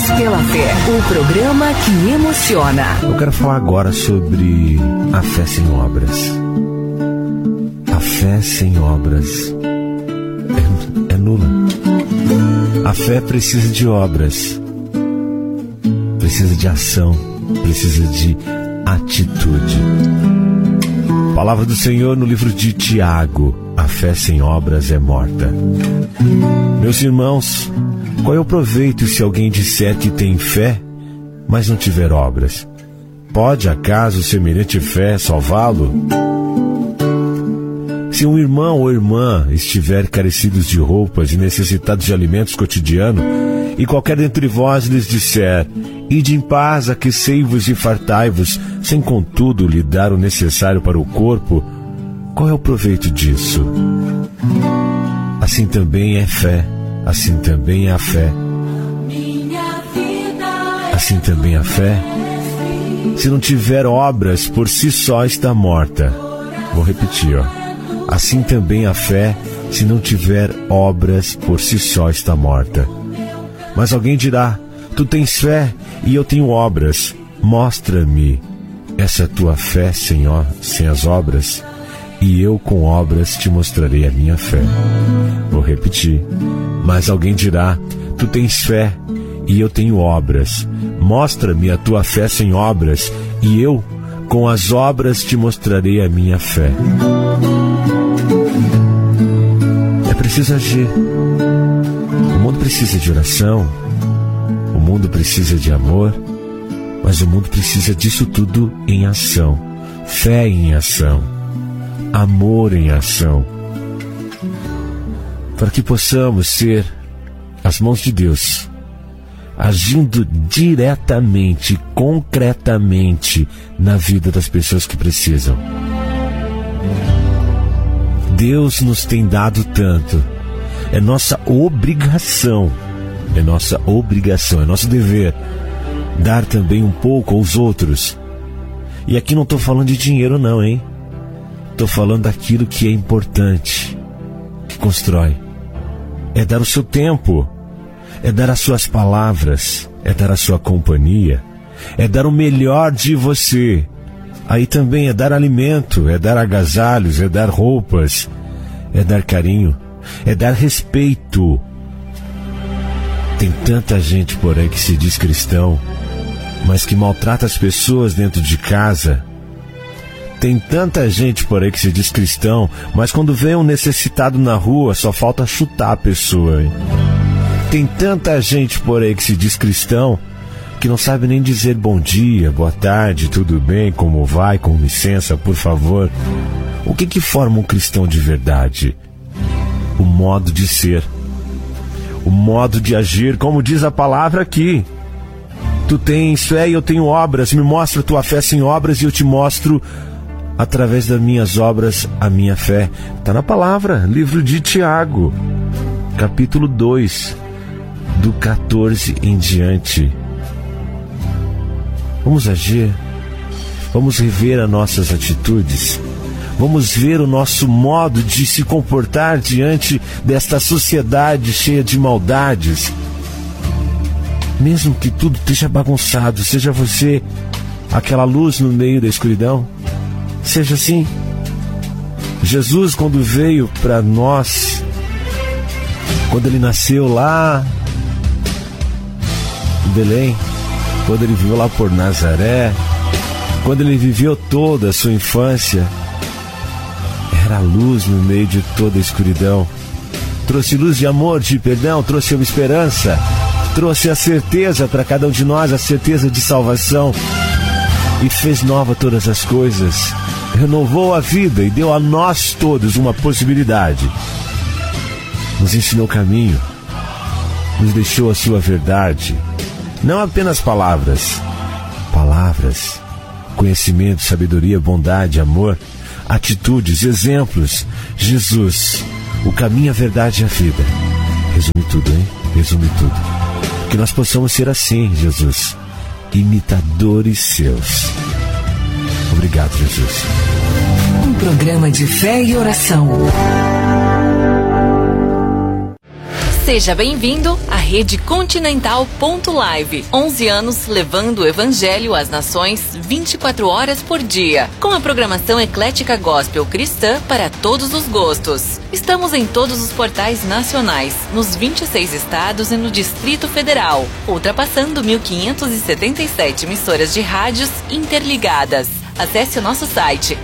pela Fé, o programa que emociona. Eu quero falar agora sobre a fé sem obras. A fé sem obras é nula. A fé precisa de obras, precisa de ação, precisa de atitude. Palavra do Senhor no livro de Tiago: a fé sem obras é morta. Meus irmãos, qual é o proveito se alguém disser que tem fé, mas não tiver obras? Pode acaso semelhante fé salvá-lo? Se um irmão ou irmã estiver carecidos de roupas e necessitados de alimentos cotidianos, e qualquer dentre vós lhes disser: ide em paz, aquecei-vos e fartai-vos, sem contudo lhe dar o necessário para o corpo, qual é o proveito disso? Assim também é fé, assim também é a fé. Assim também a fé, se não tiver obras, por si só está morta. Vou repetir, Assim também a fé, se não tiver obras, por si só está morta. Mas alguém dirá: tu tens fé e eu tenho obras. Mostra-me essa tua fé sem as obras, e eu com obras te mostrarei a minha fé. Vou repetir. Mas alguém dirá: tu tens fé e eu tenho obras. Mostra-me a tua fé sem obras, e eu com as obras te mostrarei a minha fé. É preciso agir. O mundo precisa de oração, o mundo precisa de amor, mas o mundo precisa disso tudo em ação. Fé em ação, amor em ação, para que possamos ser as mãos de Deus, agindo diretamente, concretamente na vida das pessoas que precisam. Deus nos tem dado tanto. É nossa obrigação, é nosso dever, dar também um pouco aos outros. E aqui não estou falando de dinheiro não, hein? Estou falando daquilo que é importante, que constrói. É dar o seu tempo, é dar as suas palavras, é dar a sua companhia, é dar o melhor de você. Aí também é dar alimento, é dar agasalhos, é dar roupas, é dar carinho, é dar respeito. Tem tanta gente por aí que se diz cristão, mas que maltrata as pessoas dentro de casa. Tem tanta gente por aí que se diz cristão, mas quando vê um necessitado na rua, só falta chutar a pessoa, hein? Tem tanta gente por aí que se diz cristão, que não sabe nem dizer bom dia, boa tarde, tudo bem, como vai, com licença, por favor. O que forma um cristão de verdade? O modo de ser, o modo de agir, como diz a palavra aqui. Tu tens fé e eu tenho obras. Me mostra a tua fé sem obras e eu te mostro, através das minhas obras, a minha fé. Está na palavra, livro de Tiago, capítulo 2, do 14 em diante. Vamos agir, vamos rever as nossas atitudes, vamos ver o nosso modo de se comportar diante desta sociedade cheia de maldades. Mesmo que tudo esteja bagunçado, seja você aquela luz no meio da escuridão, seja assim. Jesus, quando veio para nós, quando ele nasceu lá em Belém, quando ele viveu lá por Nazaré, quando ele viveu toda a sua infância, era a luz no meio de toda a escuridão. Trouxe luz de amor, de perdão, trouxe uma esperança, trouxe a certeza para cada um de nós, a certeza de salvação, e fez nova todas as coisas. Renovou a vida e deu a nós todos uma possibilidade. Nos ensinou o caminho, nos deixou a sua verdade. Não apenas palavras, conhecimento, sabedoria, bondade, amor, atitudes, exemplos. Jesus, o caminho, a verdade e a vida. Resume tudo, hein? Resume tudo. Que nós possamos ser assim, Jesus, imitadores seus. Obrigado, Jesus. Um programa de fé e oração. Seja bem-vindo à Rede Continental.live. 11 anos levando o Evangelho às nações 24 horas por dia. Com a programação eclética gospel cristã para todos os gostos. Estamos em todos os portais nacionais, nos 26 estados e no Distrito Federal, ultrapassando 1.577 emissoras de rádios interligadas. Acesse o nosso site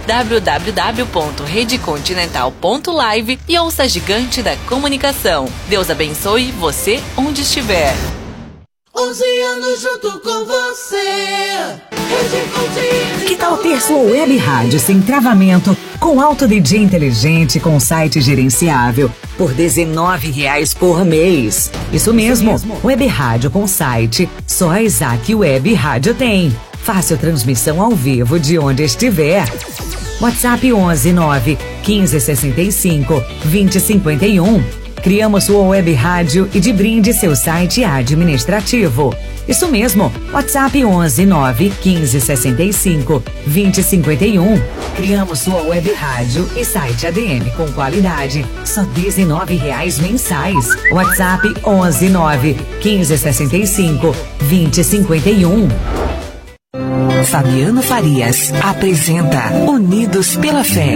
www.redecontinental.live e ouça a gigante da comunicação. Deus abençoe você onde estiver. 11 anos junto com você. Que tal ter sua web rádio sem travamento, com alto DJ inteligente, com site gerenciável, por R$19 por mês? Isso mesmo, web rádio com site, só a Isaac Web Rádio tem. Fácil transmissão ao vivo de onde estiver. WhatsApp 11 9 15 65 20 51. Criamos sua web rádio e de brinde seu site administrativo. Isso mesmo, WhatsApp 11 9 15 65 20 51. Criamos sua web rádio e site ADM com qualidade, só R$19 mensais. WhatsApp 11 9 15 65 20 51. Fabiano Farias apresenta Unidos pela Fé.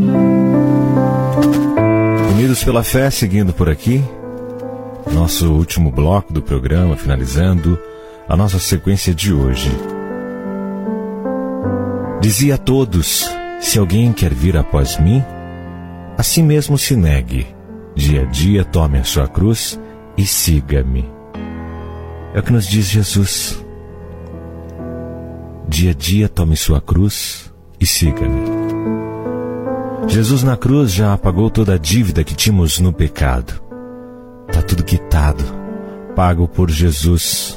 Unidos pela Fé, seguindo por aqui, nosso último bloco do programa, finalizando a nossa sequência de hoje. Dizia a todos: se alguém quer vir após mim, a si mesmo se negue, dia a dia tome a sua cruz e siga-me. É o que nos diz Jesus. Dia a dia tome sua cruz e siga-me. Jesus na cruz já apagou toda a dívida que tínhamos no pecado. Está tudo quitado, pago por Jesus.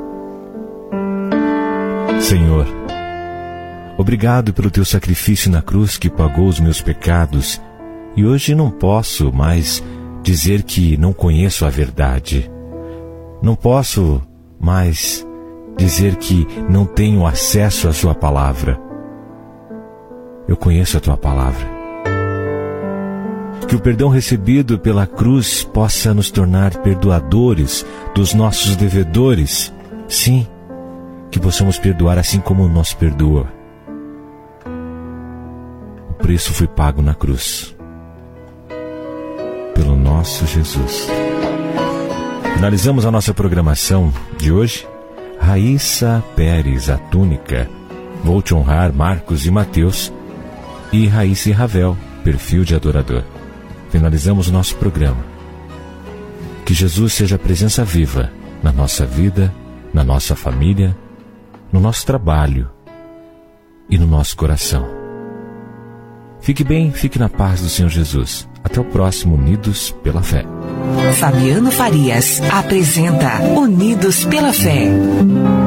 Senhor, obrigado pelo teu sacrifício na cruz que pagou os meus pecados, e hoje não posso mais dizer que não conheço a verdade. Não posso mais dizer que não tenho acesso à sua palavra. Eu conheço a tua palavra. Que o perdão recebido pela cruz possa nos tornar perdoadores dos nossos devedores. Sim, que possamos perdoar assim como nos perdoa. O preço foi pago na cruz pelo nosso Jesus. Finalizamos a nossa programação de hoje. Raíssa Pérez, a túnica, Vou Te Honrar, Marcos e Mateus, e Raíssa e Ravel, perfil de adorador. Finalizamos o nosso programa. Que Jesus seja a presença viva na nossa vida, na nossa família, no nosso trabalho e no nosso coração. Fique bem, fique na paz do Senhor Jesus. Até o próximo Unidos pela Fé. Fabiano Farias apresenta Unidos pela Fé.